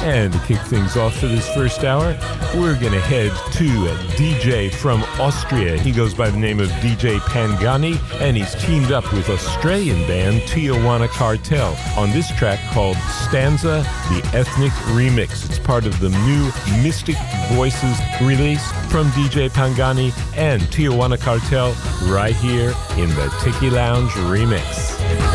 And to kick things off for this first hour, we're going to head to a DJ from Austria. He goes by the name of DJ Pangani, and he's teamed up with Australian band Tijuana Cartel on this track called Stanza, the Ethnic Remix. It's part of the new Mystic Voices release from DJ Pangani and Tijuana Cartel right here in the Tiki Lounge Remix.